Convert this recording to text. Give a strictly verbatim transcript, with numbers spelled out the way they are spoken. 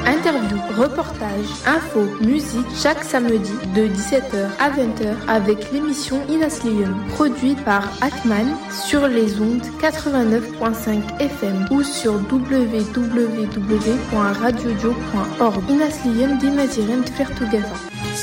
Interviews, reportages, infos, musique, chaque samedi de dix-sept heures à vingt heures avec l'émission Inaslium, produite par Atman sur les ondes quatre-vingt-neuf virgule cinq F M ou sur w w w point radio dio point org. Inaslium d'Imaziren Tvertugaza.